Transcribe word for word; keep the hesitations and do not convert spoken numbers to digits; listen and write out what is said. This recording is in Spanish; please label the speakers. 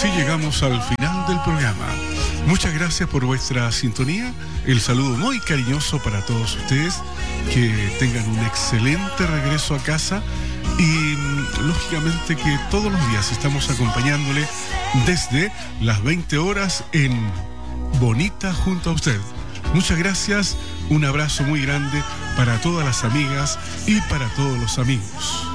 Speaker 1: así llegamos al final del programa. Muchas gracias por vuestra sintonía. El saludo muy cariñoso para todos ustedes. Que tengan un excelente regreso a casa. Y lógicamente que todos los días estamos acompañándole desde las veinte horas en Bonita junto a usted. Muchas gracias. Un abrazo muy grande para todas las amigas y para todos los amigos.